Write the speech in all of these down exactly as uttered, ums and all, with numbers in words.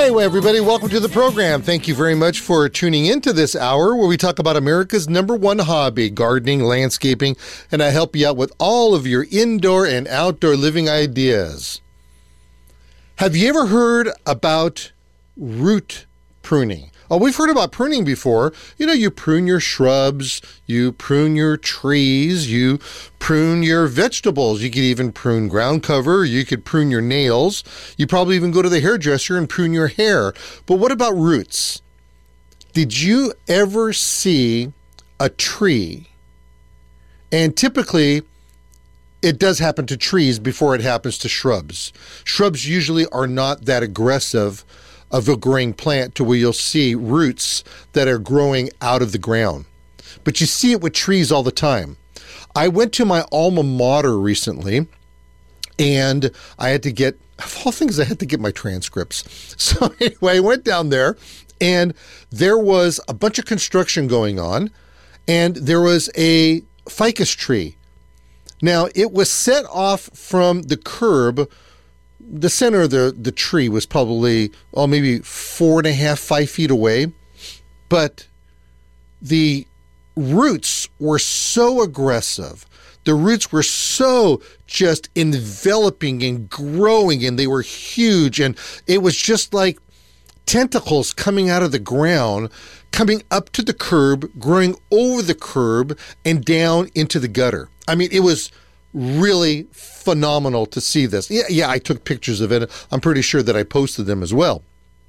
Hey, everybody, welcome to the program. Thank you very much for tuning into this hour where we talk about America's number one hobby, gardening, landscaping, and I help you out with all of your indoor and outdoor living ideas. Have you ever heard about root pruning? Oh, we've heard about pruning before. You know, you prune your shrubs, you prune your trees, you prune your vegetables. You could even prune ground cover. You could prune your nails. You probably even go to the hairdresser and prune your hair. But what about roots? Did you ever see a tree? And typically, it does happen to trees before it happens to shrubs. Shrubs usually are not that aggressive of a growing plant to where you'll see roots that are growing out of the ground. But you see it with trees all the time. I went to my alma mater recently, and I had to get, of all things, I had to get my transcripts. So anyway, I went down there, and there was a bunch of construction going on, and there was a ficus tree. Now, it was set off from the curb. The center of the, the tree was probably, oh, maybe four and a half, five feet away. But the roots were so aggressive. The roots were so just enveloping and growing, and they were huge. And it was just like tentacles coming out of the ground, coming up to the curb, growing over the curb, and down into the gutter. I mean, it was really phenomenal to see this. Yeah, yeah, I took pictures of it. I'm pretty sure that I posted them as well.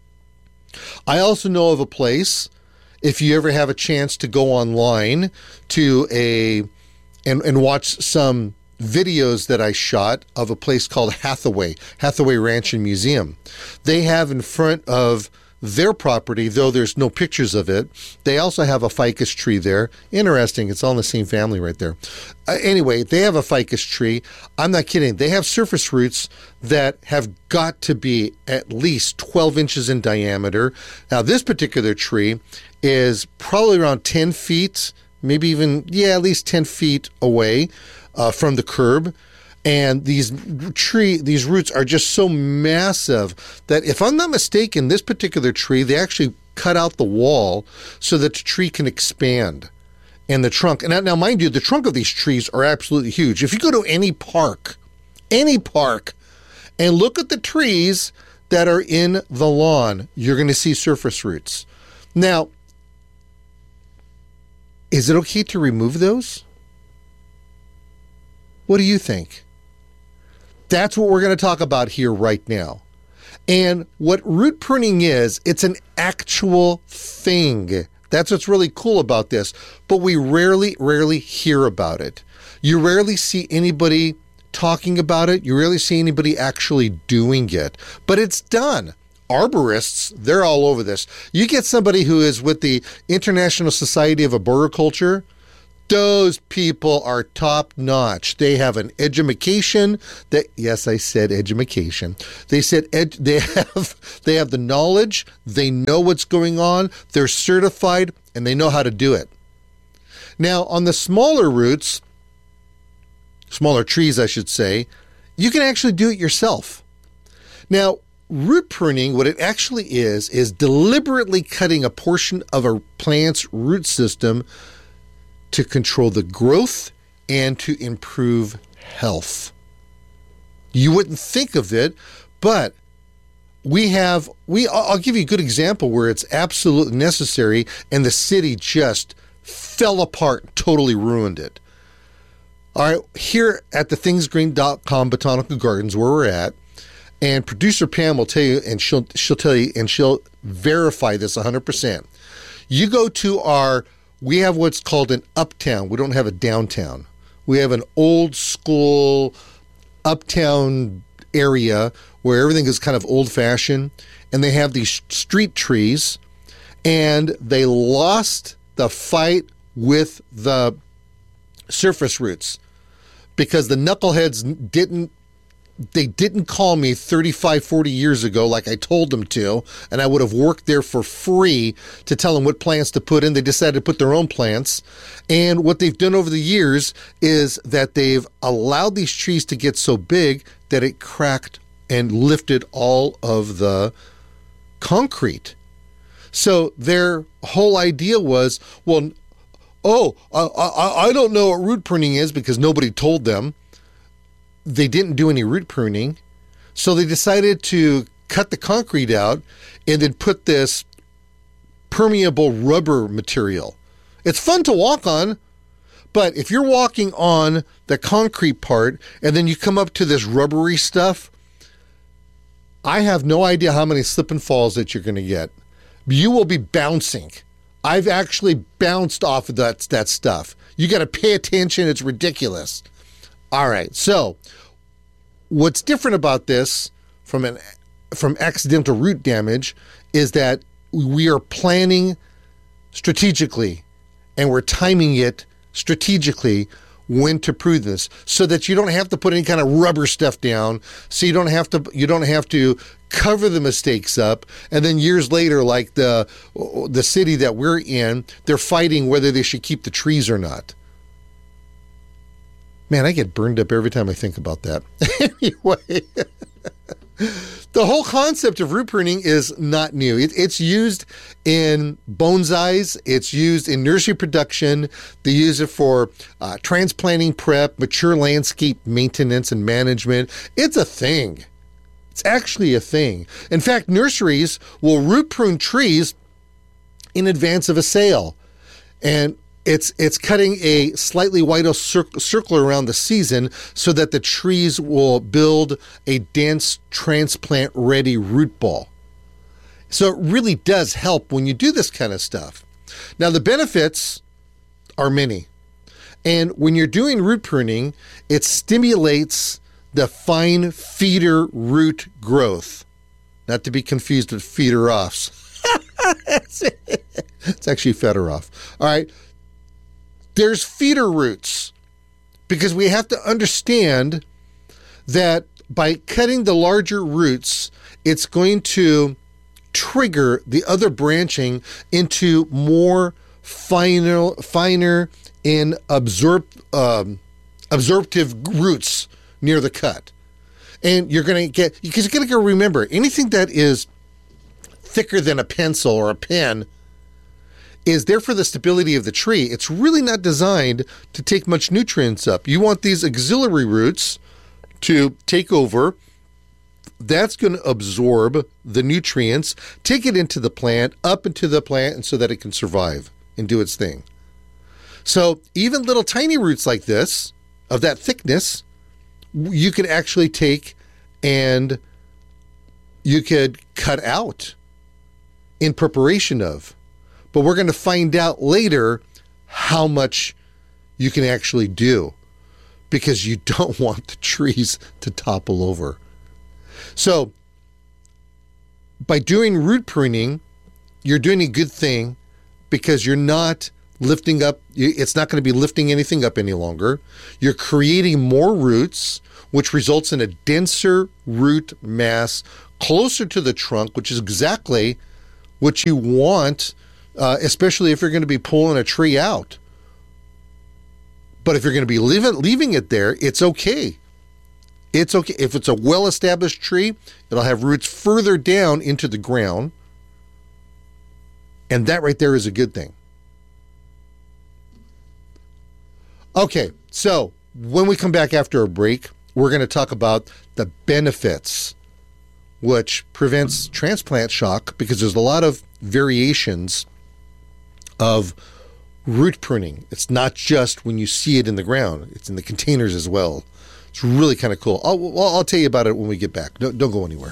I also know of a place, if you ever have a chance to go online to a and, and watch some videos that I shot of a place called Hathaway, Hathaway Ranch and Museum. They have in front of their property, though there's no pictures of it, they also have a ficus tree there. Interesting. It's all in the same family right there. Uh, anyway, they have a ficus tree. I'm not kidding. They have surface roots that have got to be at least twelve inches in diameter. Now, this particular tree is probably around ten feet, maybe even, yeah, at least ten feet away uh, from the curb. And these tree, these roots are just so massive that, if I'm not mistaken, this particular tree, they actually cut out the wall so that the tree can expand. And the trunk, and now, now mind you, the trunk of these trees are absolutely huge. If you go to any park, any park, and look at the trees that are in the lawn, you're going to see surface roots. Now, is it okay to remove those? What do you think? That's what we're going to talk about here right now. And what root pruning is, it's an actual thing. That's what's really cool about this. But we rarely, rarely hear about it. You rarely see anybody talking about it. You rarely see anybody actually doing it. But it's done. Arborists, they're all over this. You get somebody who is with the International Society of Arboriculture, those people are top notch. They have an education that, yes, I said education. They said ed, they have they have the knowledge. They know what's going on. They're certified and they know how to do it. Now, on the smaller roots, smaller trees, I should say, you can actually do it yourself. Now, root pruning, what it actually is, is deliberately cutting a portion of a plant's root system to control the growth and to improve health. You wouldn't think of it, but we have, we. I'll give you a good example where it's absolutely necessary and the city just fell apart, totally ruined it. All right, here at the things green dot com Botanical Gardens, where we're at, and producer Pam will tell you, and she'll she'll tell you, and she'll verify this one hundred percent. You go to our We have what's called an uptown. We don't have a downtown. We have an old school uptown area where everything is kind of old fashioned, and they have these street trees, and they lost the fight with the surface roots because the knuckleheads didn't They didn't call me thirty-five, forty years ago like I told them to, and I would have worked there for free to tell them what plants to put in. They decided to put their own plants. And what they've done over the years is that they've allowed these trees to get so big that it cracked and lifted all of the concrete. So their whole idea was, well, oh, I, I, I don't know what root pruning is because nobody told them. They didn't do any root pruning. So they decided to cut the concrete out and then put this permeable rubber material. It's fun to walk on, but if you're walking on the concrete part and then you come up to this rubbery stuff, I have no idea how many slip and falls that you're going to get. You will be bouncing. I've actually bounced off of that, that stuff. You got to pay attention. It's ridiculous. All right. So what's different about this from an from accidental root damage is that we are planning strategically and we're timing it strategically when to prune this so that you don't have to put any kind of rubber stuff down, so you don't have to you don't have to cover the mistakes up, and then years later, like the the city that we're in, they're fighting whether they should keep the trees or not. Man, I get burned up every time I think about that. Anyway, the whole concept of root pruning is not new. It, it's used in bonsais. It's used in nursery production. They use it for uh, transplanting prep, mature landscape maintenance and management. It's a thing. It's actually a thing. In fact, nurseries will root prune trees in advance of a sale. And It's it's cutting a slightly wider cir- circle around the season so that the trees will build a dense transplant-ready root ball. So it really does help when you do this kind of stuff. Now, the benefits are many. And when you're doing root pruning, it stimulates the fine feeder root growth. Not to be confused with feeder-offs. It's actually Fedorov. All right. There's feeder roots because we have to understand that by cutting the larger roots, it's going to trigger the other branching into more finer, finer and absorb, um, absorptive roots near the cut. And you're going to get, because you're going to remember, anything that is thicker than a pencil or a pen is there for the stability of the tree. It's really not designed to take much nutrients up. You want these auxiliary roots to take over. That's going to absorb the nutrients, take it into the plant, up into the plant, and so that it can survive and do its thing. So even little tiny roots like this, of that thickness, you could actually take and you could cut out in preparation of. But we're going to find out later how much you can actually do because you don't want the trees to topple over. So by doing root pruning, you're doing a good thing because you're not lifting up, it's not going to be lifting anything up any longer. You're creating more roots, which results in a denser root mass closer to the trunk, which is exactly what you want. Uh, especially if you're going to be pulling a tree out. But if you're going to be leaving, leaving it there, it's okay. It's okay. If it's a well-established tree, it'll have roots further down into the ground. And that right there is a good thing. Okay, so when we come back after a break, we're going to talk about the benefits, which prevents transplant shock because there's a lot of variations of root pruning. It's not just when you see it in the ground. It's in the containers as well. It's really kind of cool. I'll, well, I'll tell you about it when we get back. Don't, don't go anywhere.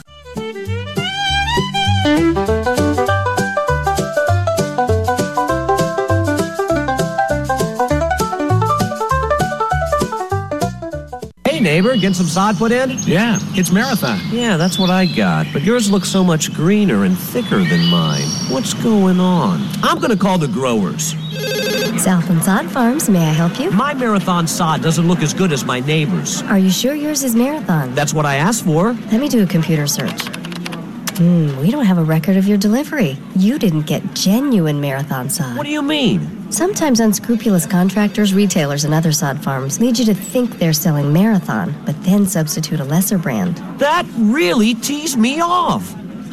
Hey, neighbor, get some sod put in? Yeah, it's Marathon. Yeah, that's what I got. But yours looks so much greener and thicker than mine. What's going on? I'm going to call the growers. Southland Sod Farms, may I help you? My Marathon sod doesn't look as good as my neighbor's. Are you sure yours is Marathon? That's what I asked for. Let me do a computer search. Hmm, we don't have a record of your delivery. You didn't get genuine Marathon sod. What do you mean? Sometimes unscrupulous contractors, retailers, and other sod farms lead you to think they're selling Marathon, but then substitute a lesser brand. That really teased me off.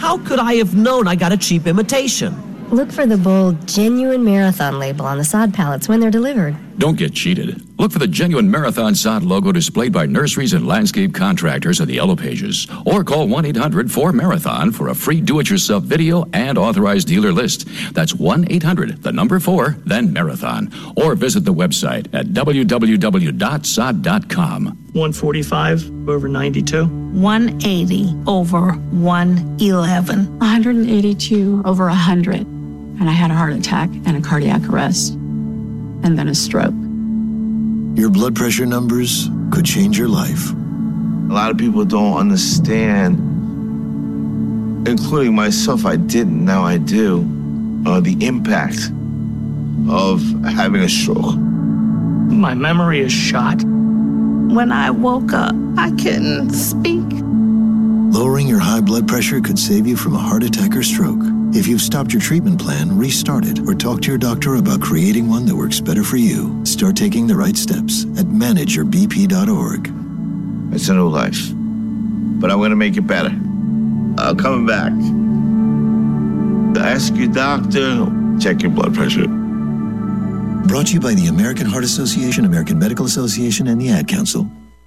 How could I have known I got a cheap imitation? Look for the bold Genuine Marathon label on the sod pallets when they're delivered. Don't get cheated. Look for the Genuine Marathon sod logo displayed by nurseries and landscape contractors in the Yellow Pages. Or call one eight hundred four marathon for a free do-it-yourself video and authorized dealer list. That's one eight hundred, the number four, then Marathon. Or visit the website at w w w dot sod dot com. one forty-five over ninety-two. one eighty over one eleven. one hundred eighty-two over one hundred. And I had a heart attack and a cardiac arrest. And then a stroke. Your blood pressure numbers could change your life. A lot of people don't understand, including myself, I didn't, now I do, uh, the impact of having a stroke. My memory is shot. When I woke up, I couldn't speak. Lowering your high blood pressure could save you from a heart attack or stroke. If you've stopped your treatment plan, restart it, or talk to your doctor about creating one that works better for you. Start taking the right steps at manage your b p dot org. It's a new life, but I'm going to make it better. I'm coming back. Ask your doctor, check your blood pressure. Brought to you by the American Heart Association, American Medical Association, and the Ad Council.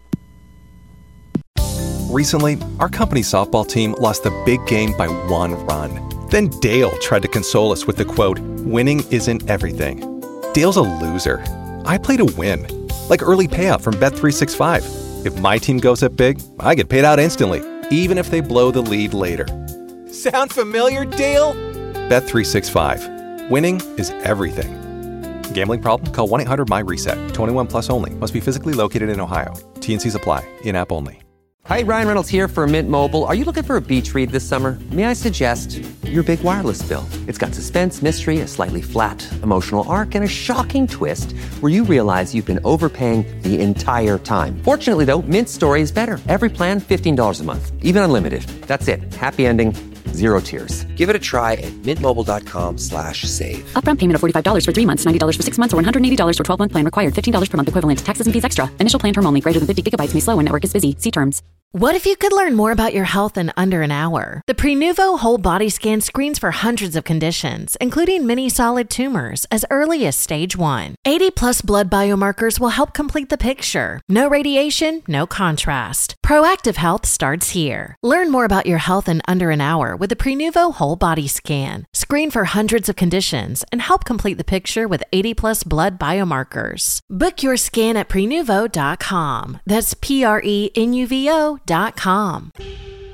Recently, our company's softball team lost the big game by one run. Then Dale tried to console us with the quote, "Winning isn't everything." Dale's a loser. I play to win. Like early payout from Bet three sixty-five. If my team goes up big, I get paid out instantly, even if they blow the lead later. Sound familiar, Dale? Bet three sixty-five. Winning is everything. Gambling problem? Call one eight hundred my reset. twenty-one plus only. Must be physically located in Ohio. T and C's apply. In-app only. Hi, Ryan Reynolds here for Mint Mobile. Are you looking for a beach read this summer? May I suggest your big wireless bill? It's got suspense, mystery, a slightly flat, emotional arc, and a shocking twist where you realize you've been overpaying the entire time. Fortunately, though, Mint's story is better. Every plan, fifteen dollars a month. Even unlimited. That's it. Happy ending. Zero tears. Give it a try at mintmobile.com slash save. Upfront payment of forty-five dollars for three months, ninety dollars for six months, or one hundred eighty dollars for twelve-month plan required. fifteen dollars per month equivalent. Taxes and fees extra. Initial plan term only. Greater than fifty gigabytes may slow when network is busy. See terms. What if you could learn more about your health in under an hour? The Prenuvo Whole Body Scan screens for hundreds of conditions, including many solid tumors, as early as stage one. eighty plus blood biomarkers will help complete the picture. No radiation, no contrast. Proactive health starts here. Learn more about your health in under an hour with the Prenuvo Whole Body Scan. Screen for hundreds of conditions and help complete the picture with eighty plus blood biomarkers. Book your scan at prenuvo dot com. That's P R E N U V O dot com.